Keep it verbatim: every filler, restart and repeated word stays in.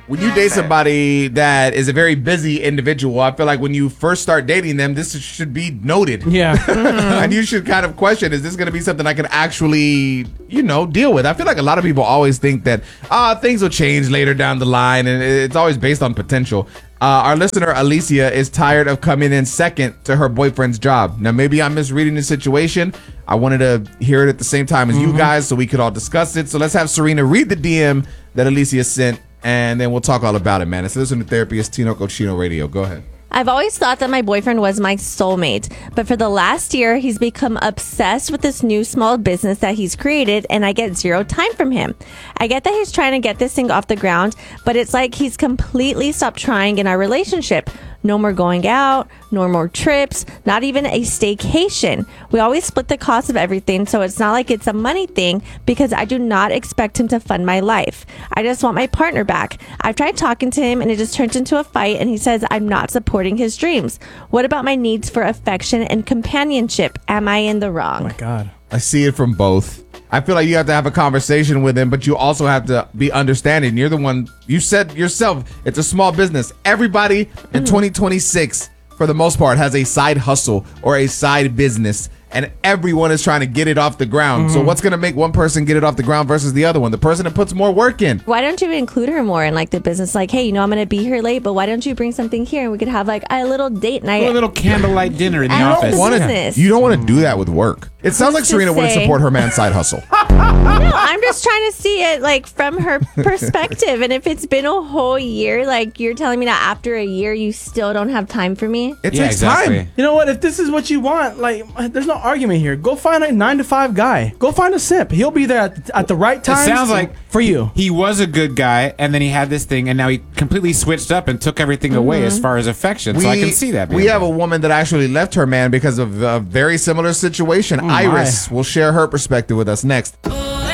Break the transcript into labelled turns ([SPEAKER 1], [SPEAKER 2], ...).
[SPEAKER 1] when you date somebody that is a very busy individual, I feel like when you first start dating them, this should be noted.
[SPEAKER 2] Yeah.
[SPEAKER 1] And you should kind of question, is this going to be something I can actually, you know, deal with? I feel like a lot of people always think that uh, things will change later down the line, and it's always based on potential. Uh, our listener, Alicia, is tired of coming in second to her boyfriend's job. Now, maybe I'm misreading the situation. I wanted to hear it at the same time as mm-hmm. you guys so we could all discuss it. So let's have Serena read the D M that Alicia sent, and then we'll talk all about it, man. It's Listen to Therapy. It's Tino Cochino Radio. Go ahead.
[SPEAKER 3] I've always thought that my boyfriend was my soulmate, but for the last year, he's become obsessed with this new small business that he's created, and I get zero time from him. I get that he's trying to get this thing off the ground, but it's like he's completely stopped trying in our relationship. No more going out, no more trips, not even a staycation. We always split the cost of everything, so it's not like it's a money thing because I do not expect him to fund my life. I just want my partner back. I've tried talking to him and it just turns into a fight, and he says I'm not supporting his dreams. What about my needs for affection and companionship? Am I in the wrong?
[SPEAKER 2] Oh my God.
[SPEAKER 1] I see it from both. I feel like you have to have a conversation with him, but you also have to be understanding. You're the one, you said yourself, it's a small business. Everybody in mm. twenty twenty-six, for the most part, has a side hustle or a side business, and everyone is trying to get it off the ground. Mm-hmm. So what's going to make one person get it off the ground versus the other one? The person that puts more work in.
[SPEAKER 3] Why don't you include her more in like the business? Like, hey, you know, I'm going to be here late, but why don't you bring something here and we could have like a little date night.
[SPEAKER 4] A little candlelight dinner in the
[SPEAKER 3] At
[SPEAKER 4] office.
[SPEAKER 3] the
[SPEAKER 1] Wanna,
[SPEAKER 3] business.
[SPEAKER 1] you don't want to do that with work. It sounds like
[SPEAKER 3] Who's
[SPEAKER 1] Serena
[SPEAKER 3] to
[SPEAKER 1] wouldn't
[SPEAKER 3] say?
[SPEAKER 1] support her man's side hustle.
[SPEAKER 3] No, I'm just trying to see it like from her perspective. And if it's been a whole year, like you're telling me that after a year you still don't have time for me.
[SPEAKER 1] It
[SPEAKER 4] Yeah,
[SPEAKER 1] takes
[SPEAKER 4] exactly.
[SPEAKER 1] time.
[SPEAKER 2] You know what? If this is what you want, like, there's no argument here. Go find a nine to five guy. Go find a simp. He'll be there at, at the right time.
[SPEAKER 4] It sounds like
[SPEAKER 2] for you.
[SPEAKER 4] He was a good guy, and then he had this thing, and now he completely switched up and took everything
[SPEAKER 3] Mm-hmm.
[SPEAKER 4] away as far as affection. so I can see that. being
[SPEAKER 1] We have a
[SPEAKER 4] bad.
[SPEAKER 1] woman that actually left her man because of a very similar situation.
[SPEAKER 2] Oh,
[SPEAKER 1] Iris
[SPEAKER 2] my.
[SPEAKER 1] will share her perspective with us next.